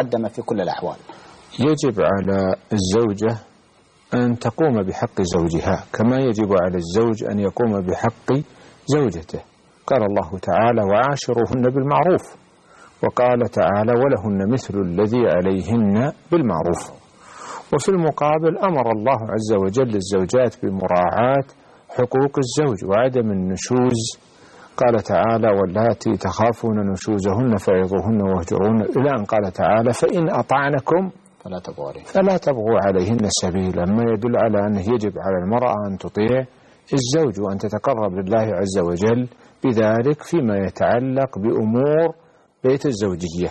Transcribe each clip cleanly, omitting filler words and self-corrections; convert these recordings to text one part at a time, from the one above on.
مقدمة في كل الأحوال. يجب على الزوجة أن تقوم بحق زوجها كما يجب على الزوج أن يقوم بحق زوجته. قال الله تعالى وعاشروهن بالمعروف، وقال تعالى ولهن مثل الذي عليهن بالمعروف. وفي المقابل أمر الله عز وجل الزوجات بمراعاة حقوق الزوج وعدم النشوز. قال تعالى واللاتي تخافون نشوزهن فعظوهن واهجروهن إلى أن قال تعالى فإن أطعنكم فلا تبغوا عليهن سبيلا، ما يدل على أنه يجب على المرأة أن تطيع الزوج وأن تتقرب لله عز وجل بذلك فيما يتعلق بأمور بيت الزوجية.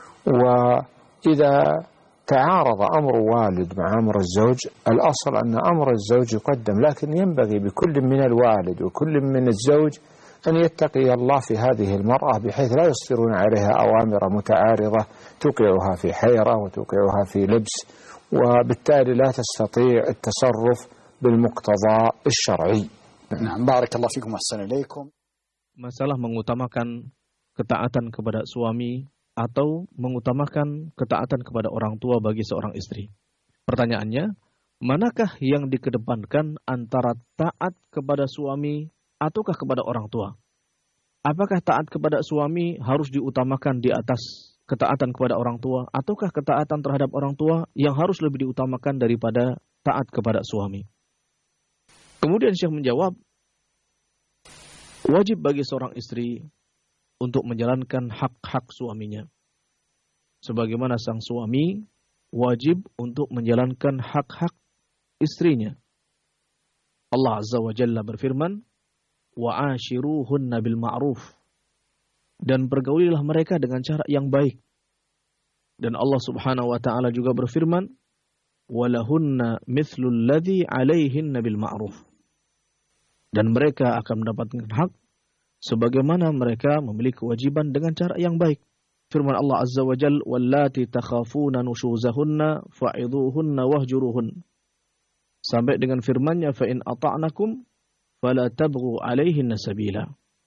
وإذا تعارض أمر والد مع أمر الزوج الأصل أن أمر الزوج يقدم، لكن ينبغي بكل من الوالد وكل من الزوج أن يتقي الله في هذه المرأة بحيث لا يصدرون عليها أوامر متعارضة توقعها في حيرة وتوقعها في لبس، وبالتالي لا تستطيع التصرف بالمقتضى الشرعي. نعم بارك الله فيكم وأحسن إليكم. Masalah mengutamakan ketaatan kepada suami atau mengutamakan ketaatan kepada orang tua bagi seorang istri. Pertanyaannya, manakah yang dikedepankan antara taat kepada suami ataukah kepada orang tua? Apakah taat kepada suami harus diutamakan di atas ketaatan kepada orang tua, ataukah ketaatan terhadap orang tua yang harus lebih diutamakan daripada taat kepada suami? Kemudian Syekh menjawab, wajib bagi seorang istri untuk menjalankan hak-hak suaminya. Sebagaimana sang suami wajib untuk menjalankan hak-hak istrinya. Allah Azza wa Jalla berfirman, وَعَاشِرُوهُنَّ بِالْمَعْرُوفِ, dan pergaulilah mereka dengan cara yang baik. Dan Allah Subhanahu wa taala juga berfirman, وَلَهُنَّ مِثْلُ الَّذِي عَلَيْهِنَّ بِالْمَعْرُوفِ, dan mereka akan mendapatkan hak sebagaimana mereka memiliki kewajiban dengan cara yang baik. Firman Allah Azza wa Jalla, وَاللَّاتِي تَخَافُونَ نُشُوزَهُنَّ فَعِظُوهُنَّ وَاهْجُرُوهُنَّ, sampai dengan firman-Nya, فَإِنْ أَطَعْنَكُمْ فَلَا تَبْغُوا عَلَيْهِنَّ سَبِيلًا,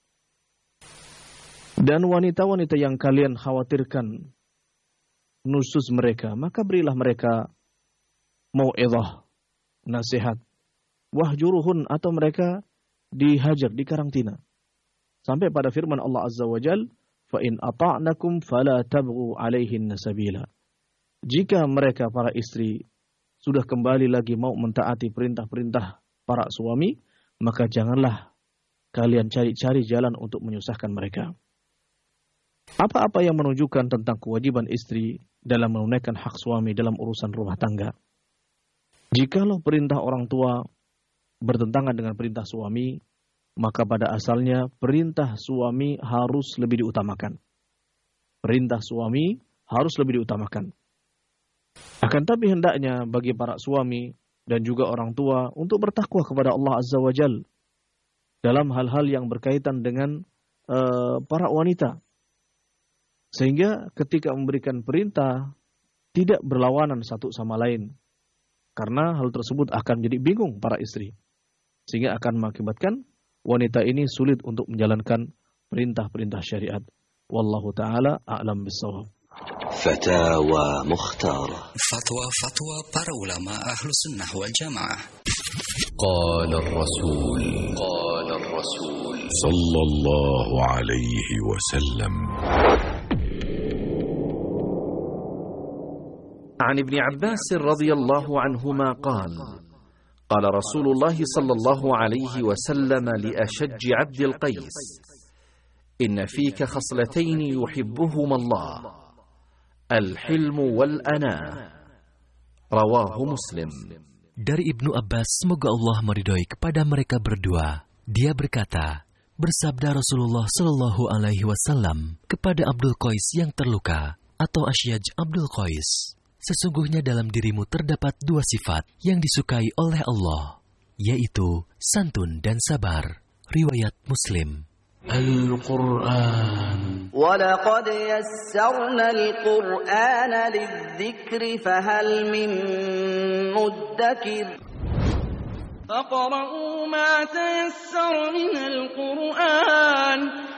dan wanita-wanita yang kalian khawatirkan nusus mereka, maka berilah mereka mau'izah, nasihat, wahjuruhun, atau mereka dihajar, dikarantina. Sampai pada firman Allah Azza wa Jal, فَإِنْ أَطَعْنَكُمْ فَلَا تَبْغُوا عَلَيْهِنَّ سَبِيلًا, jika mereka para istri sudah kembali lagi mau mentaati perintah-perintah para suami, maka janganlah kalian cari-cari jalan untuk menyusahkan mereka. Apa-apa yang menunjukkan tentang kewajiban istri dalam menunaikan hak suami dalam urusan rumah tangga. Jikalau perintah orang tua bertentangan dengan perintah suami, maka pada asalnya perintah suami harus lebih diutamakan. Perintah suami harus lebih diutamakan. Akan tapi hendaknya bagi para suami dan juga orang tua untuk bertakwa kepada Allah Azza wa Jal dalam hal-hal yang berkaitan dengan para wanita. Sehingga ketika memberikan perintah tidak berlawanan satu sama lain. Karena hal tersebut akan menjadi bingung para istri. Sehingga akan mengakibatkan wanita ini sulit untuk menjalankan perintah-perintah syariat. Wallahu ta'ala a'lam bissawab. Fatawa Mukhtar. Fatwa para ulama Ahlus Sunnah wal Jamaah. Qala Rasul sallallahu alaihi wasallam. عن ابن عباس رضي الله عنهما قال قال رسول الله صلى الله عليه وسلم لأشج عبد القيس إن فيك خصلتين يحبهما الله الحلم والأناة رواه مسلم. Dari Ibnu Abbas, semoga Allah meridhoi kepada mereka berdua, dia berkata, bersabda Rasulullah Shallallahu Alaihi Wasallam kepada Abdul Qais yang terluka atau Asyaj Abdul Qais, sesungguhnya dalam dirimu terdapat dua sifat yang disukai oleh Allah, yaitu santun dan sabar. Riwayat Muslim. Al-Quran. وَلَقَدْ يَسَّرْنَا الْقُرْآنَ لِلذِّكْرِ فَهَلْ مِن مُّدَّكِرٍ فَاقْرَؤُوا مَا تَيَسَّرَ مِنَ الْقُرْآنِ